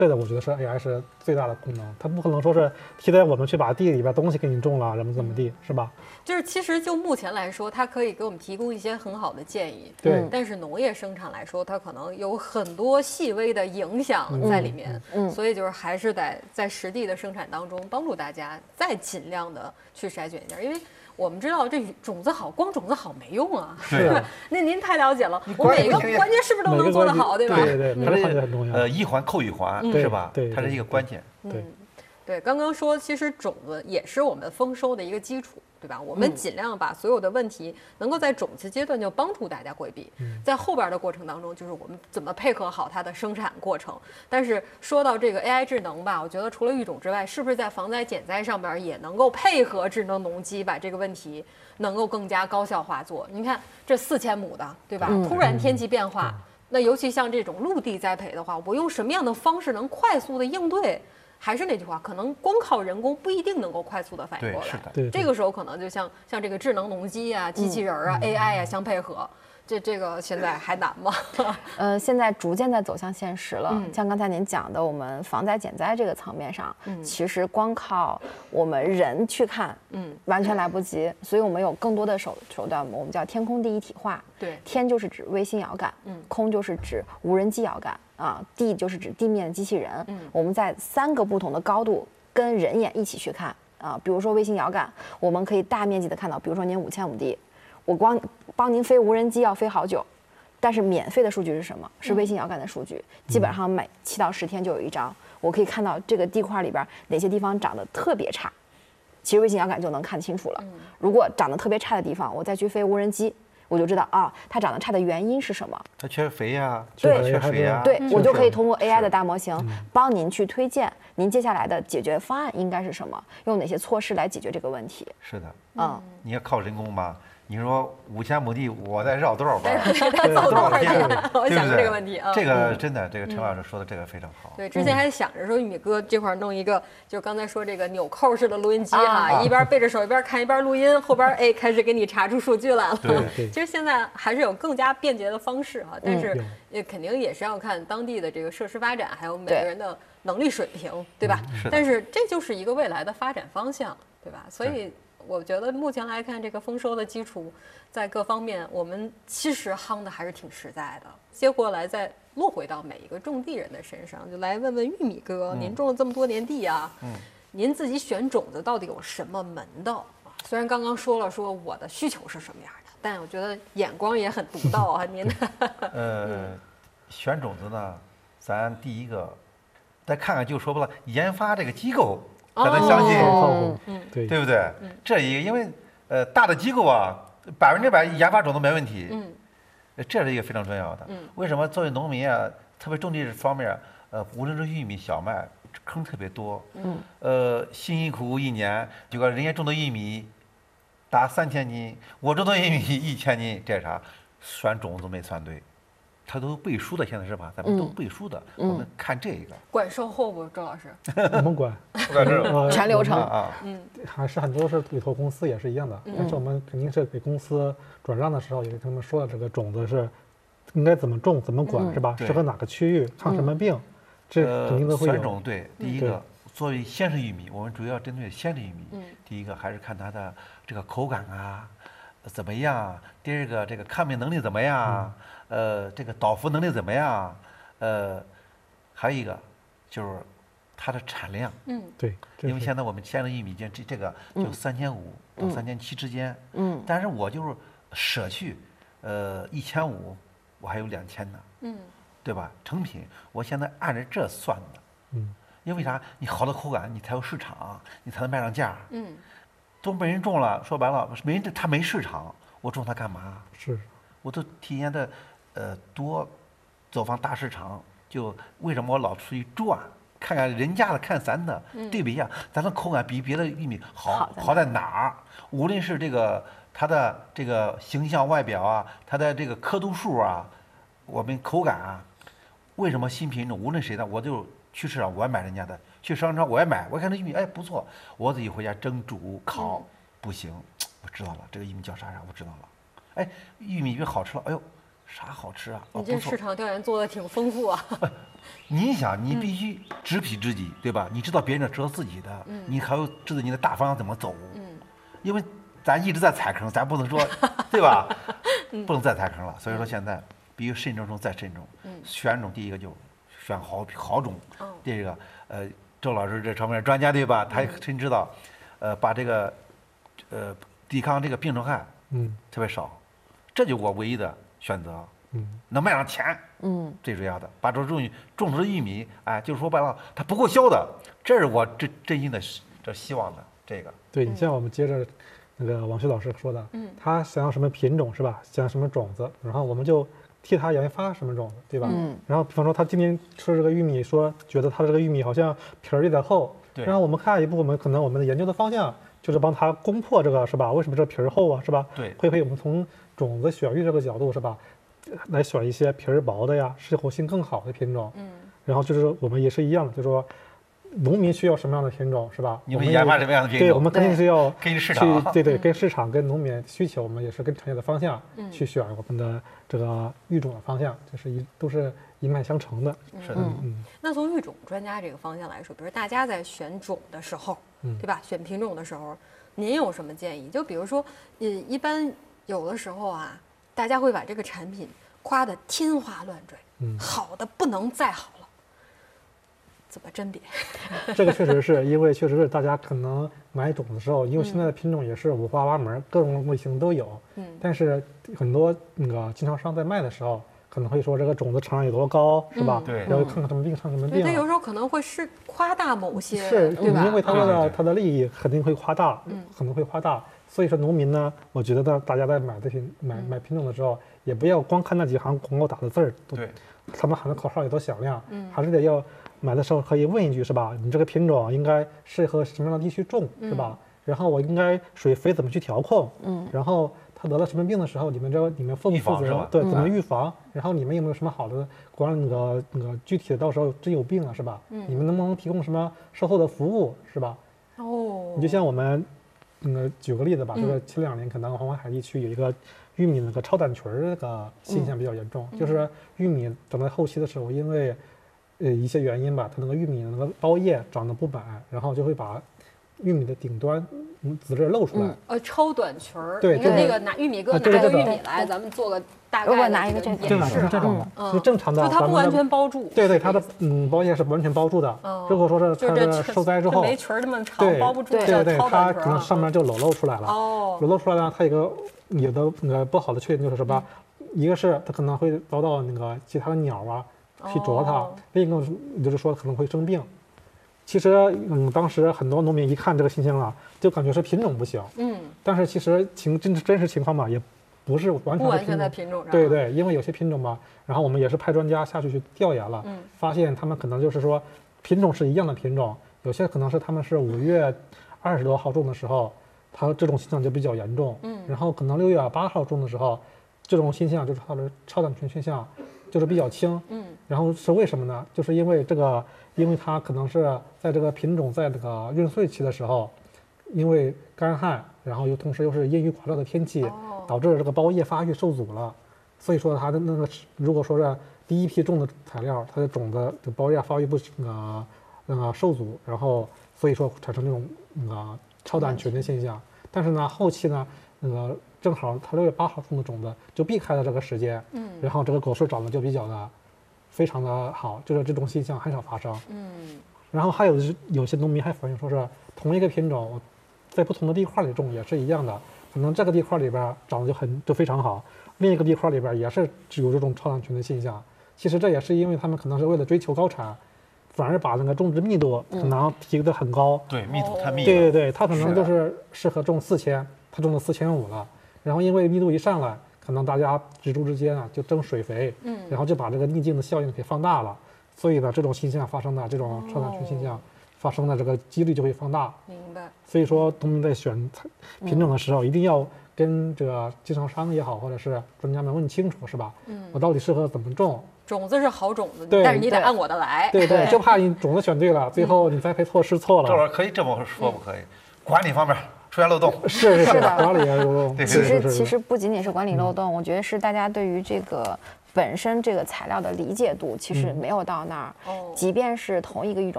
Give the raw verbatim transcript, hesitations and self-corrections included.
这个我觉得是 A I 是最大的功能，它不可能说是替代我们去把地里边东西给你种了，怎么怎么地，是吧？ 就是其实就目前来说，它可以给我们提供一些很好的建议， 对。 但是农业生产来说，它可能有很多细微的影响在里面， 嗯， 所以就是还是得在实地的生产当中帮助大家再尽量的去筛选一下，因为。我们知道这种子好，光种子好没用啊， 是吧？那您太了解了，我每个环节是不是都能做得好，对吧？ 对对对，它这很重要。 呃，一环扣一环，是吧？ 对， 它是一个关键。 对， 对，刚刚说其实种子也是我们丰收的一个基础，对吧？我们尽量把所有的问题能够在种子阶段就帮助大家规避，在后边的过程当中，就是我们怎么配合好它的生产过程。但是说到这个 A I 智能吧，我觉得除了育种之外，是不是在防灾减灾上边也能够配合智能农机，把这个问题能够更加高效化做？你看这四千亩的，对吧？突然天气变化，那尤其像这种陆地栽培的话，我用什么样的方式能快速的应对？还是那句话，可能光靠人工不一定能够快速的反应过来。 对，是的。 对， 这个时候可能就像像这个智能农机啊、机器人啊、嗯、A I 啊相配合，这这个现在还难吗？ 呃，现在逐渐在走向现实了。嗯、像刚才您讲的，我们防灾减灾这个层面上，嗯、其实光靠我们人去看，嗯，完全来不及。所以我们有更多的手手段，我们叫天空地一体化。 对， 天就是指卫星遥感，嗯，空就是指无人机遥感。啊，地就是指地面的机器人。嗯，我们在三个不同的高度跟人眼一起去看啊。比如说卫星遥感，我们可以大面积的看到，比如说您五千亩地，我光帮您飞无人机要飞好久，但是免费的数据是什么？是卫星遥感的数据，嗯、基本上每七到十天就有一张，我可以看到这个地块里边哪些地方长得特别差，其实卫星遥感就能看清楚了。如果长得特别差的地方，我再去飞无人机。我就知道啊，它长得差的原因是什么？ 它缺肥呀， 对， 缺水呀。 对，我就可以通过 A I 的大模型帮您去推荐您接下来的解决方案应该是什么，用哪些措施来解决这个问题。 是的， 嗯， 你要靠人工吧？你说五千亩地，我再绕多少弯？ 走多少天？我想过这个问题啊。 这个真的，这个陈老师说的这个非常好。 对，之前还想着说玉米哥这块弄一个，就刚才说这个纽扣式的录音机哈，一边背着手一边看一边录音，后边哎开始给你查出数据来了。 对， 其实现在还是有更加便捷的方式哈，但是也肯定也是要看当地的这个设施发展，还有每个人的能力水平，对吧？但是这就是一个未来的发展方向，对吧？所以。我觉得目前来看，这个丰收的基础在各方面，我们其实夯的还是挺实在的。接过来再落回到每一个种地人的身上，就来问问玉米哥，嗯、您种了这么多年地啊，嗯、您自己选种子到底有什么门道？虽然刚刚说了说我的需求是什么样的，但我觉得眼光也很独到啊，您。 呃，选种子呢，咱第一个再看看，就说白了，研发这个机构。咱能相信， 哦、嗯，对， 对不对？嗯、这一个，因为呃，大的机构啊，百分之百研发种子没问题，嗯，这是一个非常重要的。嗯，为什么作为农民啊，特别种地这方面，呃，无论是玉米、小麦，坑特别多，嗯，呃，辛辛苦苦一年，结果人家种的玉米达三千斤，我种的玉米一千斤，这啥？选种子没选对。它都背书的，现在是吧？咱们都背书的，嗯、我们看这个。 管售后不，周老师？ 我们管， 管是呃、 全流程啊。 嗯，还是很多是委托公司也是一样的，嗯、但是我们肯定是给公司转让的时候，也跟他们说了这个种子是应该怎么种、怎么管，嗯、是吧？适合哪个区域，抗什么病，嗯、这肯定都会有。 选种对，第一个作为鲜食玉米，我们主要针对鲜食玉米。嗯，第一个还是看它的这个口感啊。怎么样？第二个，这个抗病能力怎么样？嗯、呃，这个倒伏能力怎么样？呃，还有一个就是它的产量。 嗯， 对， 因为现在我们鲜的玉米这这个就三千五到三千七之间。嗯，但是我就是舍去，呃，一千五，我还有两千呢。嗯，对吧？成品，我现在按照这算的。嗯，因为啥？你好的口感，你才有市场，你才能卖上价。嗯。都没人种了，说白了，没人，他没市场，我种它干嘛？ 是， 我都提前的，呃，多走访大市场，就为什么我老出去转，看看人家的，看咱的，嗯、对比一下，咱的口感比别的玉米好，好 在, 好在哪儿？无论是这个它的这个形象外表啊，它的这个刻度数啊，我们口感啊，为什么新品种无论谁的，我就去市场我也买人家的。去商场我也买，我看这玉米哎不错，我自己回家蒸煮烤，嗯、不行，我知道了，这个玉米叫啥啥我知道了，哎玉米越好吃了，哎呦啥好吃啊？ 你这市场调研做的挺丰富啊。 你想，你必须知彼知己，对吧？你知道别人的，知道自己的，你还要知道你的大方向怎么走。嗯，因为咱一直在踩坑，咱不能说，对吧？不能再踩坑了。所以说现在必须慎重中再慎重。嗯，选种第一个就选好好种。第二个，呃，周老师这方面专家对吧？他真知道，呃，把这个，呃，抵抗这个病虫害，嗯，特别少，这就我唯一的选择。嗯，能卖上钱，嗯，最主要的，把这种种植玉米，哎，就是说白了，它不够销的，这是我真真心的这希望的这个。 对你像我们接着那个王旭老师说的，嗯，他想要什么品种是吧？想要什么种子，然后我们就替他研发什么种子，对吧？嗯。然后比方说他今天吃这个玉米，说觉得他这个玉米好像皮儿有点厚，对。然后我们下一步，我们可能我们的研究的方向就是帮他攻破这个是吧？为什么这皮儿厚啊，是吧？ 对。 会不会我们从种子选育这个角度是吧？来选一些皮儿薄的呀，适活性更好的品种。嗯，然后就是我们也是一样的，就是说，农民需要什么样的品种，是吧？ 你们研发什么样的品种？ 对，我们肯定是要跟市场， 对对，跟市场、跟农民需求，我们也是跟产业的方向去选我们的这个育种的方向，就是一都是一脉相承的。 是的， 嗯。那从育种专家这个方向来说，比如大家在选种的时候，对吧？选品种的时候，您有什么建议？就比如说，呃，一般有的时候啊。大家会把这个产品夸得天花乱坠，嗯，好的不能再好了，怎么甄别？ 这个确实是因为确实是大家可能买种的时候，因为现在的品种也是五花八门，各种类型都有，嗯，但是很多那个经销商在卖的时候，可能会说这个种子产量有多高，是吧？ 对， 然后看看什么病，看什么病。 对，有时候可能会是夸大某些， 是， 对吧？ 因为他的他的利益肯定会夸大，嗯，可能会夸大。所以说，农民呢，我觉得呢，大家在买的品买买品种的时候，也不要光看那几行广告打的字儿， 对， 他们喊的口号也都响亮，嗯，还是得要买的时候可以问一句，是吧？你这个品种应该适合什么样的地区种，是吧？然后我应该水肥怎么去调控，嗯，然后它得了什么病的时候，你们这你们负不负责？对，怎么预防？然后你们有没有什么好的，光那个那个具体的，到时候真有病了，是吧？嗯，你们能不能提供什么售后的服务，是吧？哦，你就像我们。嗯，举个例子吧，就是前两年可能黄淮海地区有一个玉米那个超短裙儿那个现象比较严重，嗯、就是玉米长在后期的时候，因为呃一些原因吧，它那个玉米那个包叶长得不满，然后就会把玉米的顶端嗯籽粒露出来。嗯、 呃，超短裙儿。 对， 你看那个拿玉米哥拿个玉米来，咱们做个大概的拿一个这正常是这种的，就正常的。 就它不完全包住。 对对，它的嗯包叶是完全包住的。如果说是它的受灾之后， 没裙儿那么长，包不住。 对对对，它可能上面就裸露出来了。哦。裸露出来呢，它有个有的那个不好的缺点就是什么？一个是它可能会遭到那个其他的鸟啊去啄它，另一个就是说可能会生病。其实，嗯，当时很多农民一看这个现象啊，就感觉是品种不行，嗯，但是其实情真真实情况嘛，也不是完全完全在品种上， 对对，因为有些品种嘛，然后我们也是派专家下去去调研了，嗯，发现他们可能就是说品种是一样的品种，有些可能是他们是五月二十多号种的时候，它这种现象就比较严重，嗯，然后可能六月八号种的时候，这种现象就是它的超短裙现象，就是比较轻，嗯，然后是为什么呢？就是因为这个。因为它可能是在这个品种在这个孕穗期的时候，因为干旱，然后又同时又是阴雨寡照的天气，哦、导致这个包叶发育受阻了。所以说它的那个如果说是第一批种的材料，它的种子的包叶发育不那个那个受阻，然后所以说产生这种那个超短裙的现象。但是呢，后期呢，那个正好它六月八号种的种子就避开了这个时间，嗯，然后这个果穗长得就比较的。非常的好，就是这种现象很少发生。嗯，然后还有就是有些农民还反映说是同一个品种，在不同的地块里种也是一样的，可能这个地块里边长得就很就非常好，另一个地块里边也是有这种超短裙的现象。其实这也是因为他们可能是为了追求高产，反而把那个种植密度可能提得很高。 嗯、对，密度太密了。 对对对，它可能就是适合种四千，它种了四千五了，然后因为密度一上来。可能大家植株之间啊就争水肥，嗯，然后就把这个逆境的效应给放大了，所以呢，这种现象发生的这种超短裙现象发生的这个几率就会放大。 明白。 所以说，农民在选品种的时候，一定要跟这个经销商也好，或者是专家们问清楚，是吧？嗯，我到底适合怎么种？ 种子是好种子，但是你得按我的来。 对对，就怕你种子选对了，最后你栽培错施错了。 这会儿可以这么说不可以？管理方面出现漏洞。 是是是的管理也有漏洞。 对其实是其实不仅仅是管理漏洞，我觉得是大家对于这个本身这个材料的理解度其实没有到那儿。 哦即便是同一个育种。